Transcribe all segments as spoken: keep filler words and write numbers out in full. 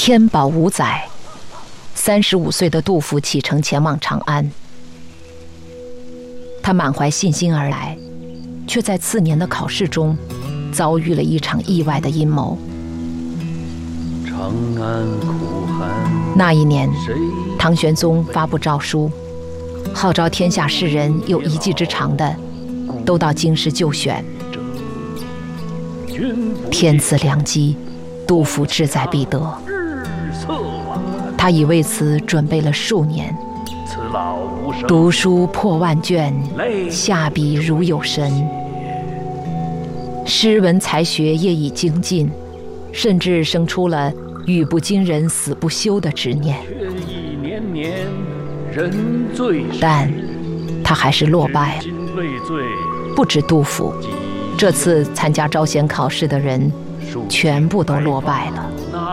天宝五载，三十五岁的杜甫启程前往长安。他满怀信心而来，却在次年的考试中遭遇了一场意外的阴谋。 长安苦寒， 那一年，唐玄宗发布诏书，号召天下士人有一技之长的，都到京师就选。天赐良机，杜甫志在必得。他已为此准备了数年，读书破万卷，下笔如有神。诗文才学业已精进，甚至生出了语不惊人死不休的执念。但他还是落败了。不止杜甫，这次参加招贤考试的人全部都落败了。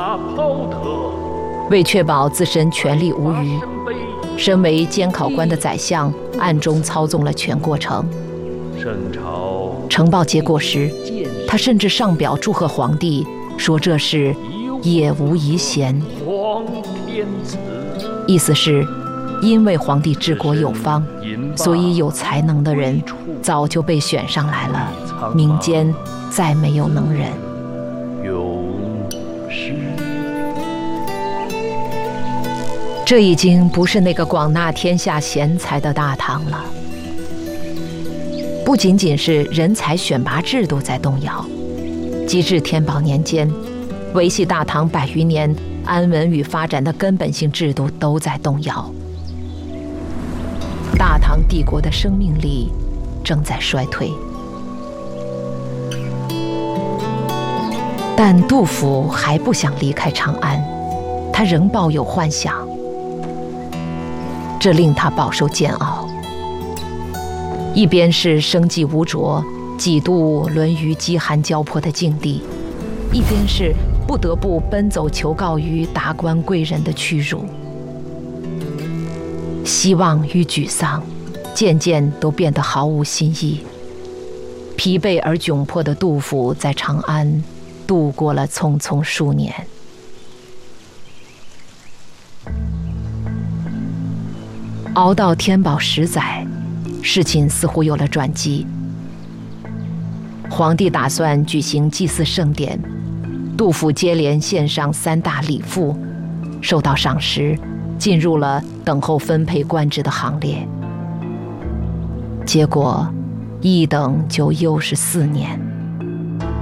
为确保自身权力无虞，身为监考官的宰相暗中操纵了全过程。呈报结果时，他甚至上表祝贺皇帝，说这是也无遗贤，意思是因为皇帝治国有方，所以有才能的人早就被选上来了，民间再没有能人。这已经不是那个广纳天下贤才的大唐了。不仅仅是人才选拔制度在动摇，及至天宝年间，维系大唐百余年安稳与发展的根本性制度都在动摇。大唐帝国的生命力正在衰退。但杜甫还不想离开长安，他仍抱有幻想，这令他饱受煎熬。一边是生计无着，几度沦于饥寒交迫的境地，一边是不得不奔走求告于达官贵人的屈辱。希望与沮丧渐渐都变得毫无新意。疲惫而窘迫的杜甫在长安度过了匆匆数年。熬到天宝十载，事情似乎有了转机。皇帝打算举行祭祀盛典，杜甫接连献上三大礼赋，受到赏识，进入了等候分配官职的行列。结果一等就又是四年。